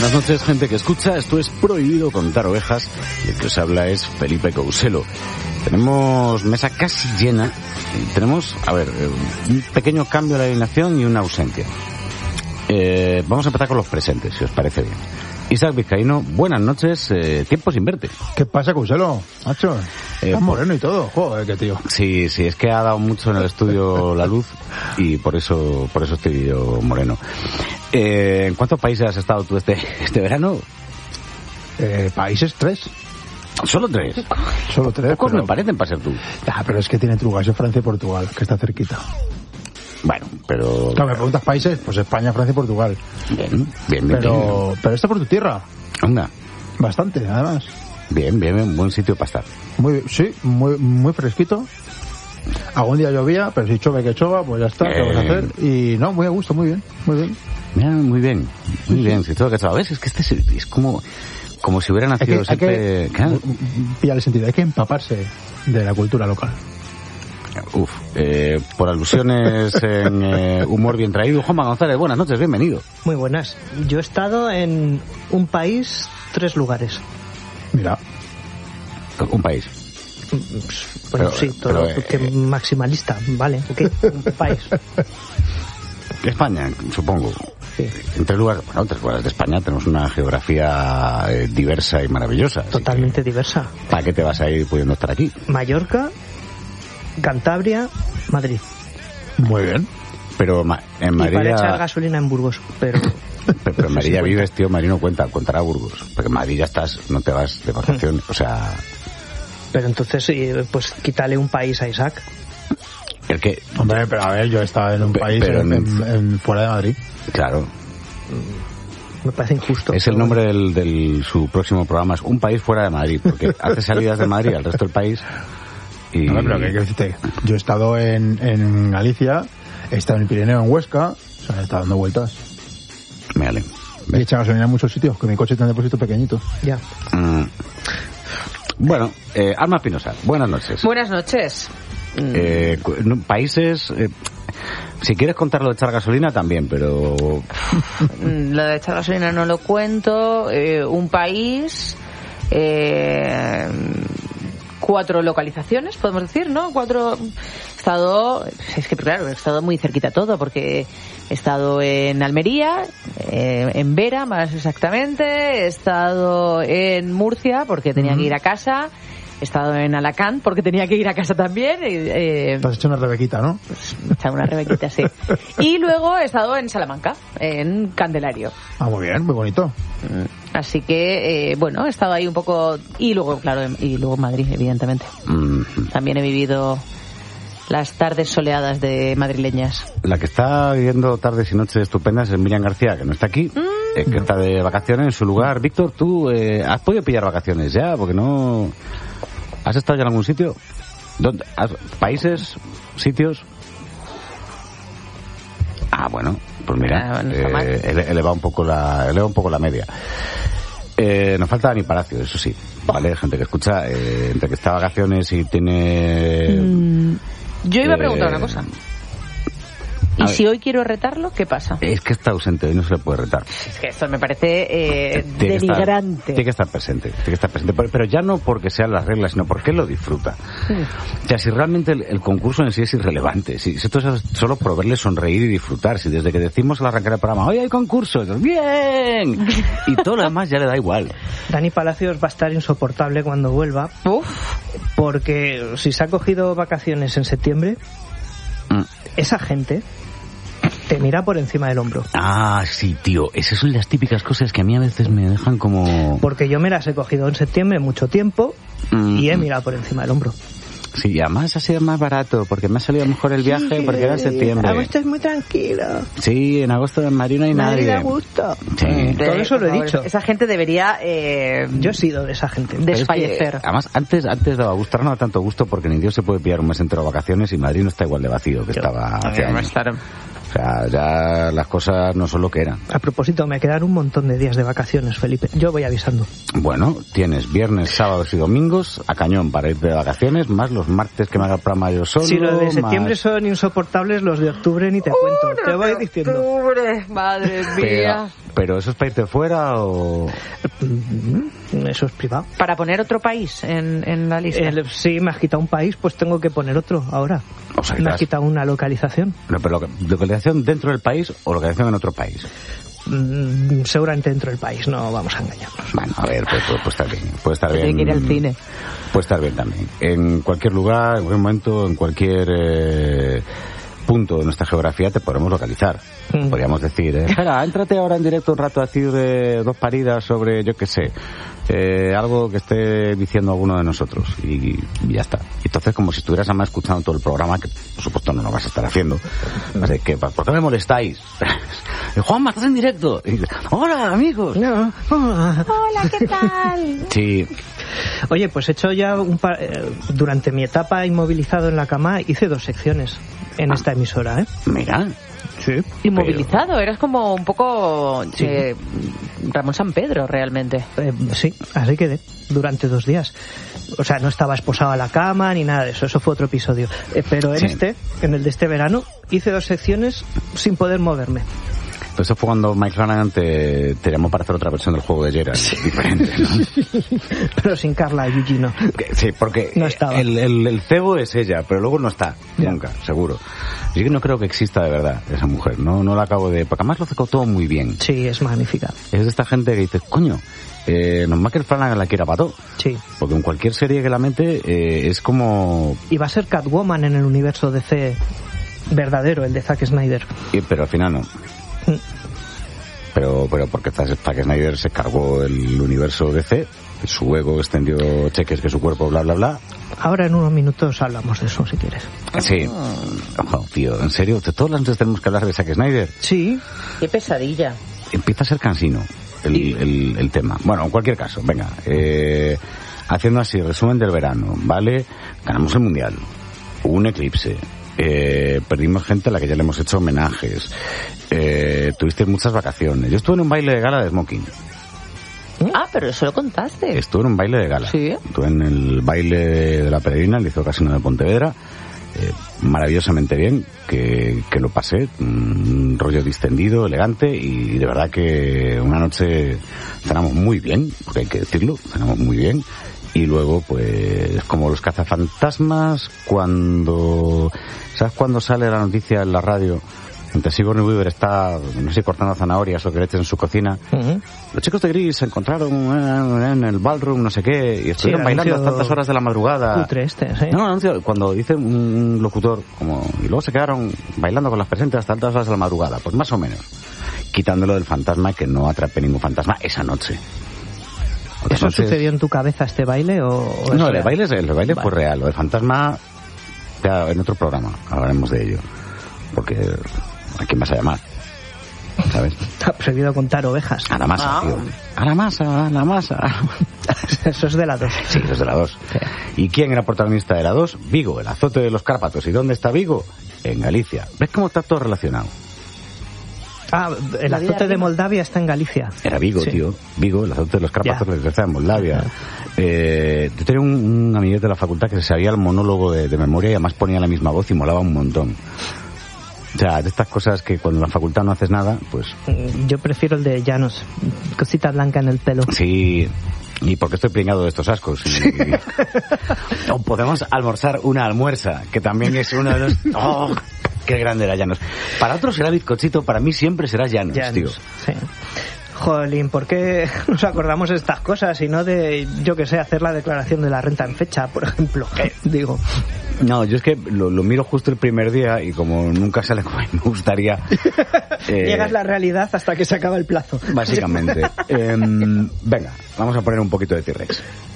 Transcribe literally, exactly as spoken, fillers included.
Buenas noches, gente que escucha. Esto es Prohibido Contar Ovejas y el que os habla es Felipe Couselo. Tenemos mesa casi llena. Tenemos, a ver, un pequeño cambio de la alineación y una ausencia. Eh, vamos a empezar con los presentes, si os parece bien. Isaac Vizcaíno, buenas noches, eh, tiempo sin verte. ¿Qué pasa, Couselo? Macho, Eh, estás moreno y todo. Joder, qué tío. Sí, sí, es que ha dado mucho en el estudio la luz y por eso por eso estoy yo moreno. Eh, ¿En cuántos países has estado tú este este verano? Eh, países tres. Solo tres. Solo tres. Pocos pero... me parecen para ser tú. Ah, pero es que tiene trucas, es Francia y Portugal, que está cerquita. Bueno, pero... Claro, me preguntas países, pues España, Francia y Portugal. Bien, bien, bien. Pero, bien. pero está por tu tierra. Anda. Bastante, además. Bien, bien, bien, buen sitio para estar. Muy, sí, muy, muy fresquito. Algún día llovía, pero si chove que chova, pues ya está, ¿qué Eh. vas a hacer? Y no, muy a gusto, muy bien, muy bien. Mira, muy bien, muy bien. Si todo que sabes, es que este es, es como como si hubiera Hay nacido que, hay siempre... que Claro. pillar el sentido, hay que empaparse de la cultura local. Uf, eh, por alusiones en eh, humor bien traído. Juanma González, buenas noches, bienvenido. Muy buenas. Yo he estado en un país, tres lugares. Mira, Un país. Bueno, Pero, sí, todo pero, eh, que maximalista, vale, ok, un país. España, supongo. Sí. En tres lugares, bueno, tres lugares de España tenemos una geografía eh, diversa y maravillosa. así Totalmente diversa. que, ¿para qué te vas a ir pudiendo estar aquí? Mallorca, Cantabria, Madrid. muy bien. Pero ma- en Y para echar María... gasolina en Burgos, pero... Pero, pero en María Sí cuenta. vives, tío, Madrid no cuenta, contará Burgos. Porque en Madrid ya estás, no te vas de vacaciones, o sea... Pero entonces, eh, pues quítale un país a Isaac. El que... Hombre, pero a ver, yo he estado en un Pe- país pero en, en- en- en- fuera de Madrid. Claro, Me parece injusto. es el nombre del, del su próximo programa, es Un País Fuera de Madrid, porque hace salidas de Madrid al resto del país y... No, pero ¿qué quiero decirte? Yo he estado en, en Galicia, he estado en el Pirineo, en Huesca, o sea, he estado dando vueltas. Me ale. He echado gasolina en muchos sitios, que mi coche tiene un depósito pequeñito. Ya. Mm. Bueno, eh, Alma Espinosa, buenas noches. Buenas noches. Eh, cu- no, países... eh, si quieres contar lo de echar gasolina también, pero... Mm, Lo de echar gasolina no lo cuento. Eh, un país, eh, cuatro localizaciones, podemos decir, ¿no? Cuatro. He estado, es que claro, he estado muy cerquita todo, porque he estado en Almería, eh, en Vera, más exactamente. He estado en Murcia, porque tenía que ir a casa. He estado en Alacant, porque tenía que ir a casa también. Eh, Te has hecho una rebequita, ¿no? Me echaba una rebequita, sí. Y luego he estado en Salamanca, en Candelario. Ah, muy bien, muy bonito. Así que, eh, bueno, he estado ahí un poco... Y luego, claro, en- y luego en Madrid, evidentemente. mm, También he vivido las tardes soleadas de madrileñas. la que está viviendo tardes y noches estupendas es Miriam García, que no está aquí, eh, que está de vacaciones en su lugar. Víctor, ¿tú eh, has podido pillar vacaciones ya? Porque no... ¿Has estado ya en algún sitio? ¿Dónde? ¿Has- ¿Países? ¿Sitios? Ah, bueno, pues mira, Ah, no está eh, mal. ele- eleva un poco la eleva un poco la media. Eh, nos falta Dani Palacio, eso sí, vale, gente que escucha, eh, entre que está de vacaciones y tiene... Mm, Yo iba a eh, preguntar una cosa. a ¿Y ver. si hoy quiero retarlo, qué pasa? Es que está ausente, hoy no se le puede retar. Es que esto me parece eh, Tiene que estar- denigrante. tiene que estar presente, tiene que estar presente, pero, pero ya no porque sean las reglas, sino porque él lo disfruta. O sea, si realmente el, el concurso en sí es irrelevante, si, si esto es solo por verle sonreír y disfrutar, si desde que decimos al arrancar el programa, hoy hay concurso, ¡bien! Y todo lo demás ya le da igual. Dani Palacios va a estar insoportable cuando vuelva, Uf, porque si se ha cogido vacaciones en septiembre, Mm. esa gente te mira por encima del hombro. Ah, sí, tío, esas son las típicas cosas que a mí a veces me dejan como... Porque yo me las he cogido en septiembre mucho tiempo Mm. y he mirado por encima del hombro. Sí, y además ha sido más barato, porque me ha salido mejor el viaje, porque era en septiembre. Agosto es muy tranquilo. Sí, en agosto en Madrid no hay Madrid nadie. da gusto. Sí. Todo eso lo he por favor, dicho. Esa gente debería eh, Yo he sido de esa gente. Pero es que, desfallecer. además, antes, antes daba gusto, ahora no da tanto gusto porque ni Dios se puede pillar un mes entero de vacaciones y Madrid no está igual de vacío que estaba hace También va a años. estar O sea, ya las cosas no son lo que eran. A propósito, me quedan un montón de días de vacaciones, Felipe. Yo voy avisando. Bueno, tienes viernes, sábados y domingos a cañón para irte de vacaciones, más los martes que me haga el programa yo solo. Si los de septiembre más... son insoportables, los de octubre ni te cuento. Uh, te voy diciendo. Octubre, madre mía. Pero, pero ¿eso es para irte fuera o...? Eso es privado. Para poner otro país en, en la lista. El, sí, me has quitado un país, pues tengo que poner otro ahora. O sea, me has quitado una localización. No, pero ¿localización dentro del país o localización en otro país? Mm, seguramente dentro del país, no vamos a engañarnos. Bueno, a ver, pues puede pues, estar bien. Puede estar bien. Tiene que ir al cine. Puede estar bien también. En cualquier lugar, en cualquier momento, en cualquier eh, punto de nuestra geografía te podremos localizar. Mm. Podríamos decir, eh, espera, éntrate ahora en directo un rato a decir eh, dos paridas sobre, yo qué sé, eh, algo que esté diciendo alguno de nosotros. Y, y ya está. Entonces, como si estuvieras además escuchando todo el programa, que por supuesto no lo vas a estar haciendo. Así que, ¿por qué me molestáis? Juanma, estás en directo. Y, hola, amigos. No. Hola, ¿qué tal? Sí. Oye, pues he hecho ya un par... Eh, durante mi etapa inmovilizado en la cama hice dos secciones en ah. esta emisora, ¿eh? Mira. Sí. Inmovilizado, pero... eras como un poco sí. eh, Ramón San Pedro, realmente. Eh, sí, así quedé, durante dos días. O sea, no estaba esposado a la cama ni nada de eso, eso fue otro episodio. Eh, pero en sí. este, en el de este verano, hice dos secciones sin poder moverme. Pues eso fue cuando Mike Flanagan te, te llamó para hacer otra versión del juego de Geralt, sí. diferente, ¿no? Pero sin Carla Gugino. Sí, porque no estaba. El, el, el cebo es ella, pero luego no está, ya. nunca, seguro. Yo que no creo que exista de verdad esa mujer, no no la acabo de... Porque además lo hace todo muy bien. Sí, es magnífica. Es de esta gente que dice, coño, eh, normal que el Flanagan la quiera para todo. Sí. Porque en cualquier serie que la mete eh, es como... Y va a ser Catwoman en el universo D C verdadero, el de Zack Snyder. Y, pero al final no. Pero, pero porque Zack Snyder se cargó el universo D C, su ego extendió cheques que su cuerpo, bla, bla, bla. Ahora en unos minutos hablamos de eso, si quieres. Sí. Oh, tío, ¿en serio? ¿Todas las noches tenemos que hablar de Zack Snyder? Sí. Qué pesadilla. Empieza a ser cansino el, ¿Y? el, el tema. Bueno, en cualquier caso, venga. Eh, haciendo así, resumen del verano, ¿vale? Ganamos el Mundial. Hubo un eclipse. Eh, perdimos gente a la que ya le hemos hecho homenajes. Eh, tuviste muchas vacaciones. Yo estuve en un baile de gala de smoking. Ah, pero eso lo contaste. Estuve en un baile de gala. Sí. Estuve en el baile de la Peregrina, el Liceo Casino de Pontevedra. Eh, maravillosamente bien, que, que lo pasé. Un rollo distendido, elegante y de verdad que una noche cenamos muy bien, porque hay que decirlo, cenamos muy bien. Y luego, pues, como los cazafantasmas, cuando... ¿Sabes cuando sale la noticia en la radio? Mientras Sigourney Weaver está, no sé, cortando zanahorias o queretes en su cocina. Uh-huh. Los chicos de Gris se encontraron en el ballroom, no sé qué, y estuvieron sí, bailando a tantas horas de la madrugada. Cutre este, ¿sí? No, anuncio, cuando dice un locutor, como, y luego se quedaron bailando con las presentes hasta altas horas de la madrugada, pues más o menos. Quitándolo del fantasma, que no atrape ningún fantasma esa noche. ¿Eso noches... sucedió en tu cabeza este baile o...? o no, el baile, el baile vale. fue real. Lo del fantasma, ya en otro programa hablaremos de ello. Porque, ¿a quién vas a llamar? ¿Sabes? Te ha prohibido contar ovejas. A la masa, ah. tío. A la masa, a la masa. Eso es de la dos. Sí, eso es de la dos. Sí. ¿Y quién era protagonista de la dos? Vigo, el azote de los Cárpatos. ¿Y dónde está Vigo? En Galicia. ¿Ves cómo está todo relacionado? Ah, el azote de Moldavia está en Galicia. Era Vigo, sí. tío. Vigo, el azote de los Cárpatos que está en Moldavia. Eh, yo tenía un, un amiguete de la facultad que se sabía el monólogo de, de memoria y además ponía la misma voz y molaba un montón. O sea, de estas cosas que cuando en la facultad no haces nada, pues... Yo prefiero el de Llanos. Cosita blanca en el pelo. Sí, y porque estoy pringado de estos ascos. Y... o podemos almorzar una almuerza, que también es uno de los... ¡Oh! ¡Qué grande era Llanos! Para otros será bizcochito, para mí siempre será Llanos, Llanos tío. Sí. Jolín, ¿por qué nos acordamos de estas cosas y no de, yo que sé, hacer la declaración de la renta en fecha, por ejemplo? Eh, digo... No, yo es que lo, lo miro justo el primer día y como nunca sale como me gustaría... eh, Llegas la realidad hasta que se acaba el plazo. Básicamente. eh, venga, vamos a poner un poquito de T-Rex.